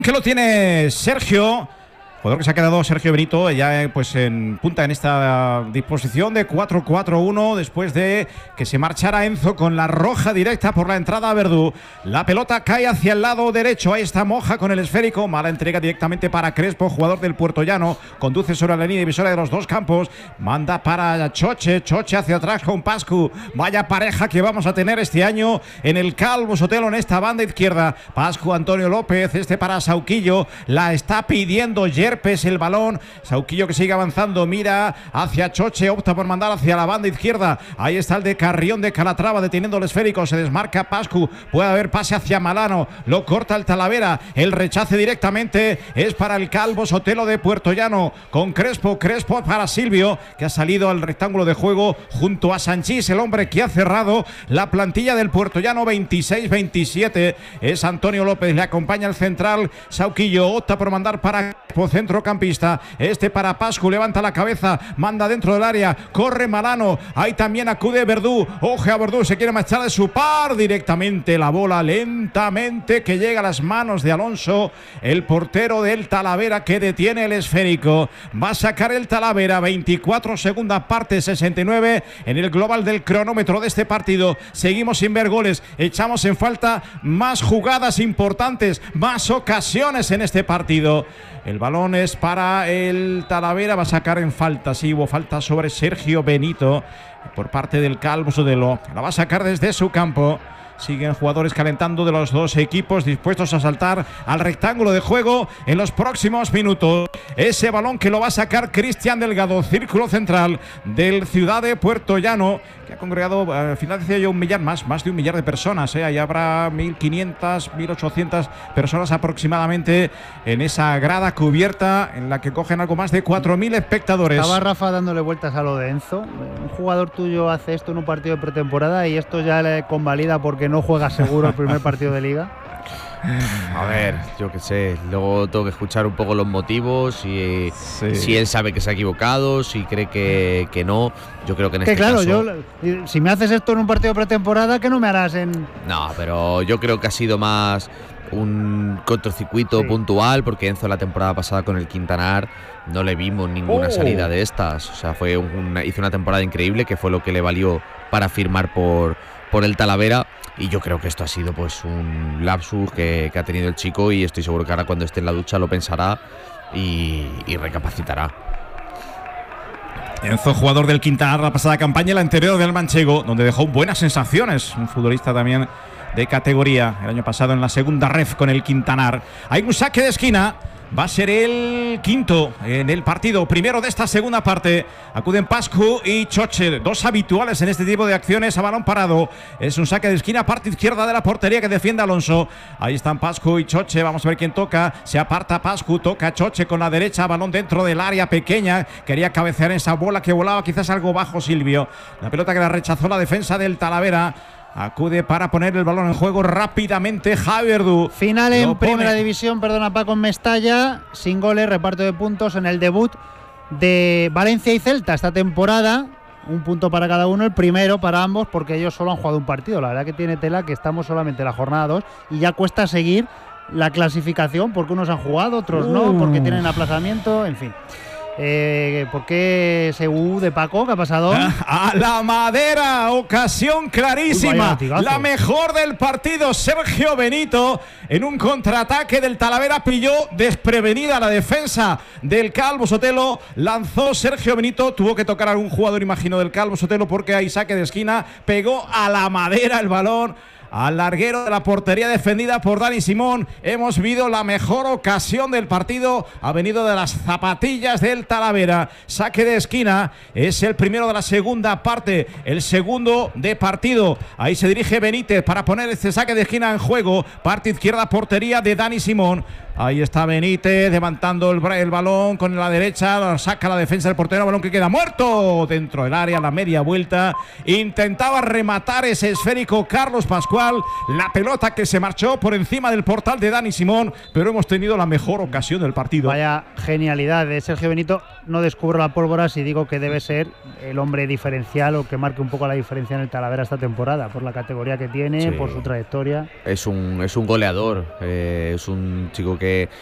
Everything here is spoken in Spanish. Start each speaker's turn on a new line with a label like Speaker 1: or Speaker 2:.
Speaker 1: Que lo tiene Sergio, jugador que se ha quedado Sergio Benito ya pues en punta en esta disposición de 4-4-1 después de que se marchara Enzo con la roja directa por la entrada a Verdú. La pelota cae hacia el lado derecho, ahí está Moja con el esférico, mala entrega directamente para Crespo, jugador del Puertollano, conduce sobre la línea divisoria de los dos campos, manda para Choche hacia atrás con Pascu. Vaya pareja que vamos a tener este año en el Calvo Sotelo en esta banda izquierda. Pascu, Antonio López, para Sauquillo, la está pidiendo Yerpes el balón. Sauquillo que sigue avanzando, mira hacia Choche, opta por mandar hacia la banda izquierda. Ahí está el de Carrión de Calatrava deteniendo el esférico, se desmarca Pascu, puede haber pase hacia Malano, lo corta el Talavera, el rechace directamente es para el Calvo Sotelo de Puertollano con Crespo para Silvio, que ha salido al rectángulo de juego junto a Sanchís, el hombre que ha cerrado la plantilla del Puertollano. 26-27 es Antonio López, le acompaña el central Sauquillo, opta por mandar para centrocampista, para Pascu, levanta la cabeza, manda dentro del área, corre Malano, ahí también acude Verdú, oje a Verdú, se quiere marchar de su par, directamente la bola lentamente que llega a las manos de Alonso, el portero del Talavera, que detiene el esférico. Va a sacar el Talavera, 24 segunda parte, 69 en el global del cronómetro de este partido. Seguimos sin ver goles, echamos en falta más jugadas importantes, más ocasiones en este partido. El balón es para el Talavera, va a sacar en falta, sí, hubo falta sobre Sergio Benito por parte del Calvo Sotelo, la va a sacar desde su campo. Siguen jugadores calentando de los dos equipos, dispuestos a saltar al rectángulo de juego en los próximos minutos. Ese balón que lo va a sacar Cristian Delgado, círculo central del Ciudad de Puertollano, que ha congregado, al final decía yo, más de un millar de personas. Ahí habrá 1.500, 1.800 personas aproximadamente en esa grada cubierta, en la que cogen algo más de 4.000 espectadores.
Speaker 2: Estaba Rafa dándole vueltas a lo de Enzo. Un jugador tuyo hace esto en un partido de pretemporada y esto ya le convalida porque no juega seguro el primer partido de liga.
Speaker 3: A ver, yo qué sé, luego tengo que escuchar un poco los motivos, si él sabe que se ha equivocado, si cree que no. Yo creo que en este caso…
Speaker 2: si me haces esto en un partido de pretemporada, ¿qué no me harás en…?
Speaker 3: No, pero yo creo que ha sido más un cortocircuito puntual, porque Enzo la temporada pasada con el Quintanar no le vimos ninguna salida de estas. O sea, hizo una temporada increíble, que fue lo que le valió para firmar por el Talavera. Y yo creo que esto ha sido pues un lapsus que ha tenido el chico, y estoy seguro que ahora cuando esté en la ducha lo pensará y recapacitará.
Speaker 1: Enzo, jugador del Quintanar la pasada campaña, la anterior del Manchego, donde dejó buenas sensaciones. Un futbolista también de categoría el año pasado en la segunda ref con el Quintanar. Hay un saque de esquina. Va a ser el quinto en el partido, primero de esta segunda parte. Acuden Pascu y Choche, dos habituales en este tipo de acciones a balón parado. Es un saque de esquina, parte izquierda de la portería que defiende Alonso. Ahí están Pascu y Choche, vamos a ver quién toca. Se aparta Pascu, toca Choche con la derecha, balón dentro del área pequeña. Quería cabecear esa bola que volaba quizás algo bajo Silvio. La pelota que la rechazó la defensa del Talavera. Acude para poner el balón en juego rápidamente Javi Verdú.
Speaker 2: Final en primera división, perdona Paco, en Mestalla, sin goles, reparto de puntos en el debut de Valencia y Celta esta temporada. Un punto para cada uno, el primero para ambos, porque ellos solo han jugado un partido. La verdad que tiene tela que estamos solamente en la jornada 2 y ya cuesta seguir la clasificación, porque unos han jugado, otros no, porque tienen aplazamiento, en fin. ¿Por qué ese de Paco? ¿Qué ha pasado?
Speaker 1: A la madera, ocasión clarísima. La mejor del partido, Sergio Benito, en un contraataque del Talavera, pilló desprevenida la defensa del Calvo Sotelo. Lanzó Sergio Benito, tuvo que tocar a algún jugador, imagino, del Calvo Sotelo, porque hay saque de esquina. Pegó a la madera el balón, al larguero de la portería defendida por Dani Simón. Hemos visto la mejor ocasión del partido, ha venido de las zapatillas del Talavera. Saque de esquina, es el primero de la segunda parte, el segundo de partido. Ahí se dirige Benítez para poner este saque de esquina en juego. Parte izquierda, portería de Dani Simón. Ahí está Benítez levantando el balón con la derecha, saca la defensa del portero, balón que queda muerto dentro del área, la media vuelta. Intentaba rematar ese esférico Carlos Pascual, la pelota que se marchó por encima del portal de Dani Simón, pero hemos tenido la mejor ocasión del partido.
Speaker 2: Vaya genialidad de Sergio Benito. No descubro la pólvora si digo que debe ser el hombre diferencial, o que marque un poco la diferencia en el Talavera esta temporada, por la categoría que tiene, por su trayectoria.
Speaker 3: Es un goleador, es un chico que que